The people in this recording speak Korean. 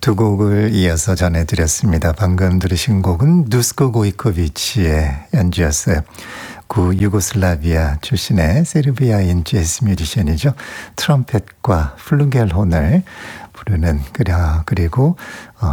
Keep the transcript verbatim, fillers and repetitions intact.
두 곡을 이어서 전해드렸습니다. 방금 들으신 곡은 누스코 고이코비치의 연주였어요. 구 유고슬라비아 출신의 세르비아인 재즈 뮤지션이죠. 트럼펫과 플루겔혼을 부르는 그리고